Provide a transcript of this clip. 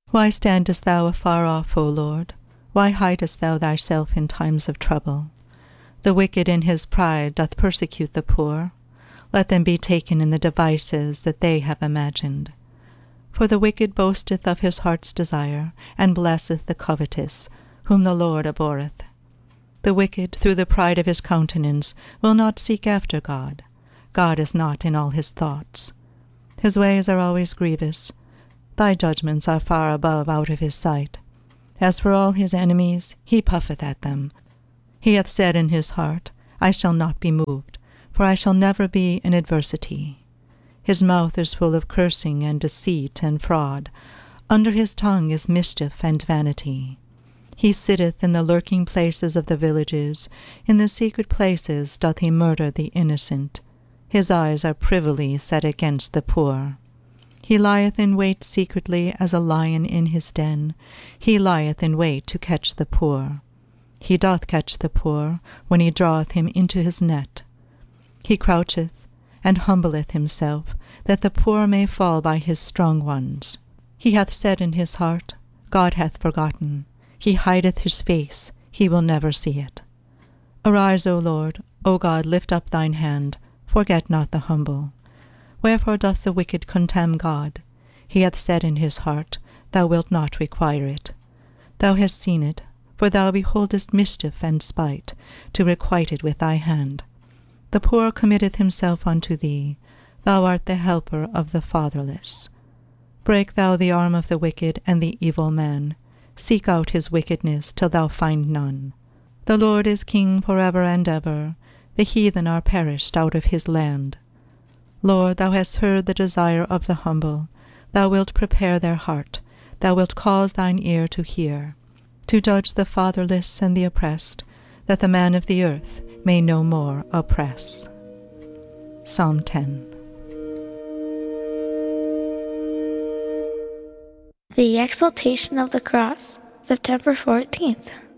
Why standest thou afar off, O Lord? Why hidest thou thyself in times of trouble? The wicked in his pride doth persecute the poor. Let them be taken in the devices that they have imagined. For the wicked boasteth of his heart's desire, and blesseth the covetous, whom the Lord abhorreth. The wicked, through the pride of his countenance, will not seek after God. God is not in all his thoughts. His ways are always grievous. Thy judgments are far above out of his sight. As for all his enemies, he puffeth at them. He hath said in his heart, I shall not be moved, for I shall never be in adversity. His mouth is full of cursing and deceit and fraud. Under his tongue is mischief and vanity. He sitteth in the lurking places of the villages. In the secret places doth he murder the innocent. His eyes are privily set against the poor. He lieth in wait secretly as a lion in his den. He lieth in wait to catch the poor. He doth catch the poor when he draweth him into his net. He croucheth and humbleth himself, that the poor may fall by his strong ones. He hath said in his heart, God hath forgotten. He hideth his face, he will never see it. Arise, O Lord, O God, lift up thine hand, forget not the humble. Wherefore doth the wicked contemn God? He hath said in his heart, Thou wilt not require it. Thou hast seen it, for thou beholdest mischief and spite, to requite it with thy hand. The poor committeth himself unto thee. Thou art the helper of the fatherless. Break thou the arm of the wicked and the evil man. Seek out his wickedness till thou find none. The Lord is king forever and ever. The heathen are perished out of his land. Lord, thou hast heard the desire of the humble. Thou wilt prepare their heart. Thou wilt cause thine ear to hear, to judge the fatherless and the oppressed, that the man of the earth may no more oppress. Psalm 10. The Exaltation of the Cross, September 14th.